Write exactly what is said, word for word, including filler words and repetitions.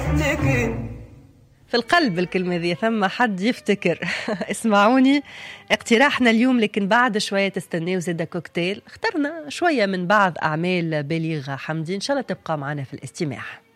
في القلب الكلمة ذي ثم حد يفتكر. اسمعوني، اقتراحنا اليوم لكن بعد شوية تستنيوا زيادة كوكتيل، اخترنا شوية من بعض أعمال بليغ حمدي، إن شاء الله تبقى معنا في الاستماع.